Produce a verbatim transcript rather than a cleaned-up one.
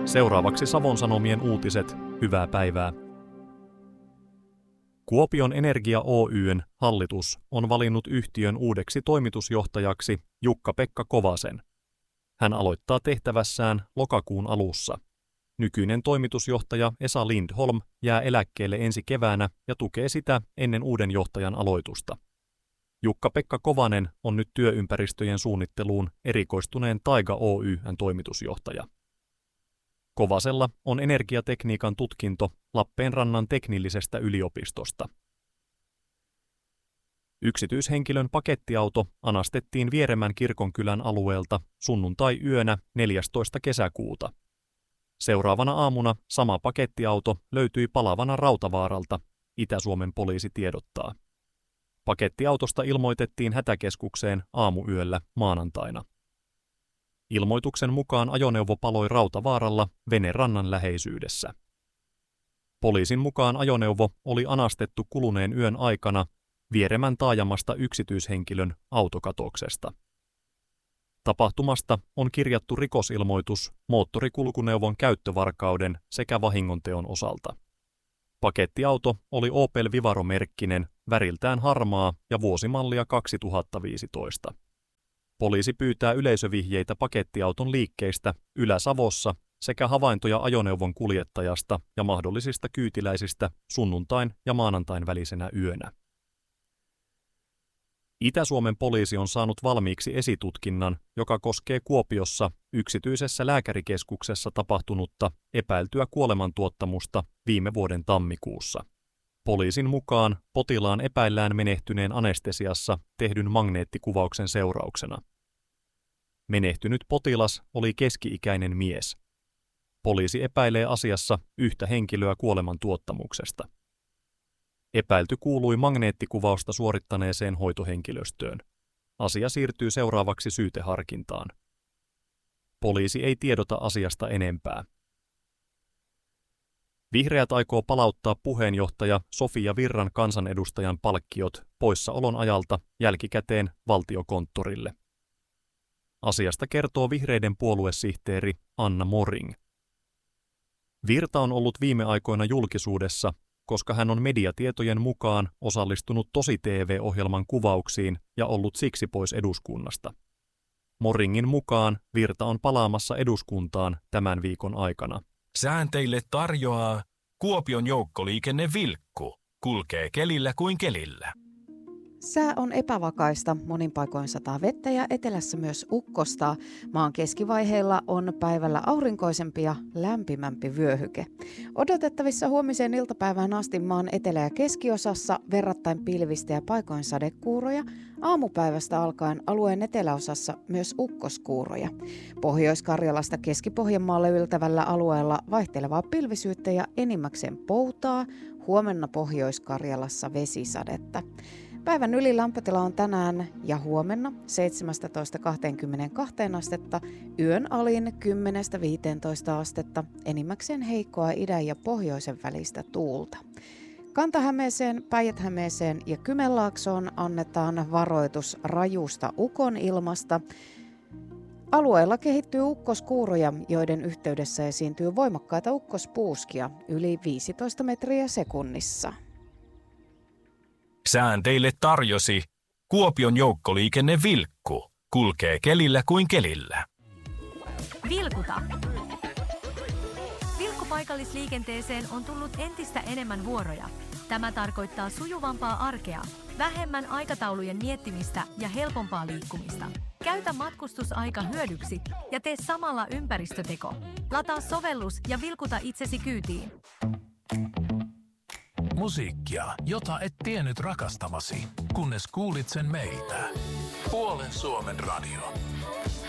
Seuraavaksi Savon Sanomien uutiset. Hyvää päivää. Kuopion Energia Oy:n hallitus on valinnut yhtiön uudeksi toimitusjohtajaksi Jukka-Pekka Kovasen. Hän aloittaa tehtävässään lokakuun alussa. Nykyinen toimitusjohtaja Esa Lindholm jää eläkkeelle ensi keväänä ja tukee sitä ennen uuden johtajan aloitusta. Jukka-Pekka Kovanen on nyt työympäristöjen suunnitteluun erikoistuneen Taiga Oy:n toimitusjohtaja. Kovasella on energiatekniikan tutkinto Lappeenrannan teknillisestä yliopistosta. Yksityishenkilön pakettiauto anastettiin Vieremän kirkonkylän alueelta sunnuntai-yönä neljästoista kesäkuuta. Seuraavana aamuna sama pakettiauto löytyi palavana Rautavaaralta, Itä-Suomen poliisi tiedottaa. Pakettiautosta ilmoitettiin hätäkeskukseen aamuyöllä maanantaina. Ilmoituksen mukaan ajoneuvo paloi Rautavaaralla Venerannan läheisyydessä. Poliisin mukaan ajoneuvo oli anastettu kuluneen yön aikana Vieremän taajamasta yksityishenkilön autokatoksesta. Tapahtumasta on kirjattu rikosilmoitus moottorikulkuneuvon käyttövarkauden sekä vahingonteon osalta. Pakettiauto oli Opel Vivaro-merkkinen, väriltään harmaa ja vuosimallia kaksituhattaviisitoista. Poliisi pyytää yleisövihjeitä pakettiauton liikkeistä Ylä-Savossa sekä havaintoja ajoneuvon kuljettajasta ja mahdollisista kyytiläisistä sunnuntain ja maanantain välisenä yönä. Itä-Suomen poliisi on saanut valmiiksi esitutkinnan, joka koskee Kuopiossa yksityisessä lääkärikeskuksessa tapahtunutta epäiltyä kuolemantuottamusta viime vuoden tammikuussa. Poliisin mukaan potilaan epäillään menehtyneen anestesiassa tehdyn magneettikuvauksen seurauksena. Menehtynyt potilas oli keski-ikäinen mies. Poliisi epäilee asiassa yhtä henkilöä kuolemantuottamuksesta. Epäilty kuului magneettikuvausta suorittaneeseen hoitohenkilöstöön. Asia siirtyy seuraavaksi syyteharkintaan. Poliisi ei tiedota asiasta enempää. Vihreät aikoo palauttaa puheenjohtaja Sofia Virran kansanedustajan palkkiot poissaolon ajalta jälkikäteen Valtiokonttorille. Asiasta kertoo vihreiden puoluesihteeri Anna Moring. Virta on ollut viime aikoina julkisuudessa, koska hän on mediatietojen mukaan osallistunut Tosi-T V-ohjelman kuvauksiin ja ollut siksi pois eduskunnasta. Moringin mukaan Virta on palaamassa eduskuntaan tämän viikon aikana. Sään teille tarjoaa Kuopion joukkoliikenne Vilkku. Kulkee kelillä kuin kelillä. Sää on epävakaista, monin paikoin sataa vettä ja etelässä myös ukkosta. Maan keskivaiheilla on päivällä aurinkoisempi ja lämpimämpi vyöhyke. Odotettavissa huomiseen iltapäivään asti maan etelä- ja keskiosassa verrattain pilvistä ja paikoin sadekuuroja. Aamupäivästä alkaen alueen eteläosassa myös ukkoskuuroja. Pohjois-Karjalasta Keski-Pohjanmaalle yltävällä alueella vaihtelevaa pilvisyyttä ja enimmäkseen poutaa. Huomenna Pohjois-Karjalassa vesisadetta. Päivän ylilämpötila on tänään ja huomenna seitsemästätoista kaksikymmentäkaksi astetta, yön alin kymmenestä viiteentoista astetta, enimmäkseen heikkoa idän ja pohjoisen välistä tuulta. Kanta-Hämeeseen, Päijät-Hämeeseen ja Kymenlaaksoon annetaan varoitus rajusta ukonilmasta. Alueella kehittyy ukkoskuuroja, joiden yhteydessä esiintyy voimakkaita ukkospuuskia yli viisitoista metriä sekunnissa. Sään teille tarjosi Kuopion joukkoliikenne Vilkku. Kulkee kelillä kuin kelillä. Vilkuta. Vilkkupaikallisliikenteeseen on tullut entistä enemmän vuoroja. Tämä tarkoittaa sujuvampaa arkea, vähemmän aikataulujen miettimistä ja helpompaa liikkumista. Käytä matkustusaika hyödyksi ja tee samalla ympäristöteko. Lataa sovellus ja vilkuta itsesi kyytiin. Musiikkia, jota et tiennyt rakastavasi, kunnes kuulit sen meiltä. Puolen Suomen radio.